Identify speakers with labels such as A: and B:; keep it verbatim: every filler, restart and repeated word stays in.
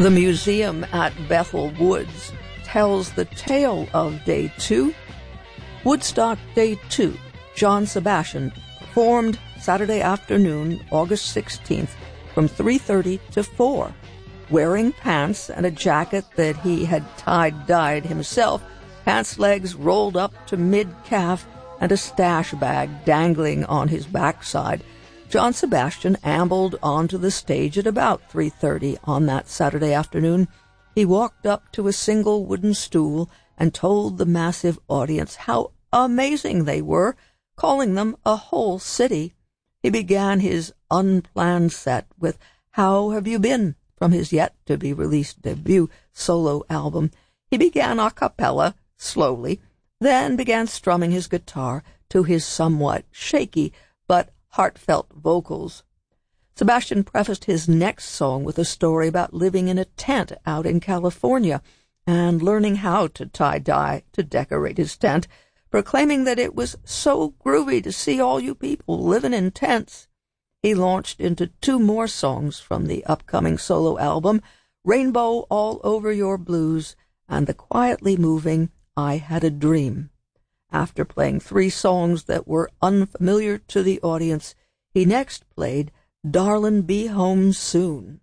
A: The museum at Bethel Woods tells the tale of Day two. Woodstock Day two. John Sebastian performed Saturday afternoon, August sixteenth, from three thirty to four, wearing pants and a jacket that he had tie-dyed himself, pants legs rolled up to mid-calf, and a stash bag dangling on his backside. John Sebastian ambled onto the stage at about three thirty on that Saturday afternoon. He walked up to a single wooden stool and told the massive audience how amazing they were, calling them a whole city. He began his unplanned set with How Have You Been? From his yet-to-be-released debut solo album. He began a cappella, slowly, then began strumming his guitar to his somewhat shaky but heartfelt vocals. Sebastian prefaced his next song with a story about living in a tent out in California and learning how to tie-dye to decorate his tent, proclaiming that it was so groovy to see all you people living in tents. He launched into two more songs from the upcoming solo album, Rainbow All Over Your Blues and the quietly moving I Had a Dream. After playing three songs that were unfamiliar to the audience, he next played Darlin' Be Home Soon.